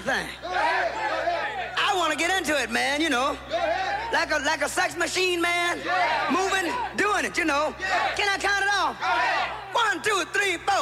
thing. I want to get into it, man, you know. Like a sex machine, man. Moving, doing it, you know. Can I count it off? 1, 2, 3, 4.